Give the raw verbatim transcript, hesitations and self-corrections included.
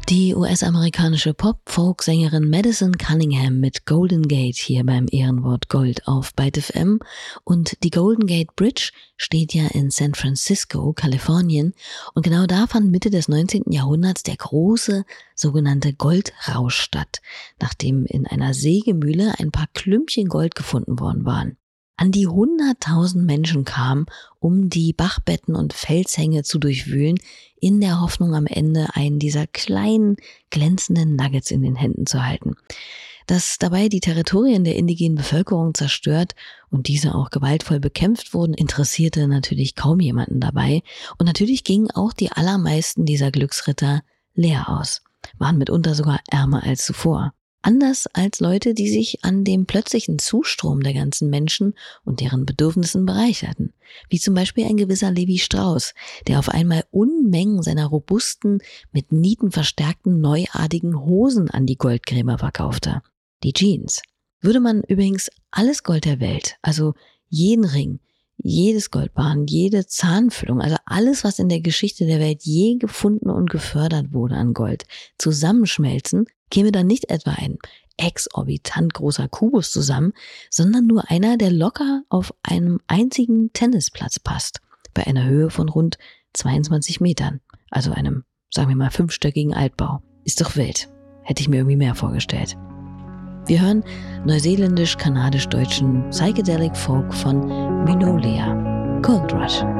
Die U S-amerikanische Pop-Folk-Sängerin Madison Cunningham mit Golden Gate hier beim Ehrenwort Gold auf Byte F M. Und die Golden Gate Bridge steht ja in San Francisco, Kalifornien. Und genau da fand Mitte des neunzehnten Jahrhunderts der große sogenannte Goldrausch statt, nachdem in einer Sägemühle ein paar Klümpchen Gold gefunden worden waren. An die hunderttausend Menschen kamen, um die Bachbetten und Felshänge zu durchwühlen, in der Hoffnung, am Ende einen dieser kleinen, glänzenden Nuggets in den Händen zu halten. Dass dabei die Territorien der indigenen Bevölkerung zerstört und diese auch gewaltvoll bekämpft wurden, interessierte natürlich kaum jemanden dabei. Und natürlich gingen auch die allermeisten dieser Glücksritter leer aus, waren mitunter sogar ärmer als zuvor. Anders als Leute, die sich an dem plötzlichen Zustrom der ganzen Menschen und deren Bedürfnissen bereicherten. Wie zum Beispiel ein gewisser Levi Strauss, der auf einmal Unmengen seiner robusten, mit Nieten verstärkten, neuartigen Hosen an die Goldgräber verkaufte. Die Jeans. Würde man übrigens alles Gold der Welt, also jeden Ring, jedes Goldbarren, jede Zahnfüllung, also alles, was in der Geschichte der Welt je gefunden und gefördert wurde an Gold, zusammenschmelzen, käme dann nicht etwa ein exorbitant großer Kubus zusammen, sondern nur einer, der locker auf einem einzigen Tennisplatz passt, bei einer Höhe von rund zweiundzwanzig Metern, also einem, sagen wir mal, fünfstöckigen Altbau. Ist doch wild. Hätte ich mir irgendwie mehr vorgestellt. Wir hören neuseeländisch-kanadisch-deutschen Psychedelic Folk von Minolia, Gold Rush.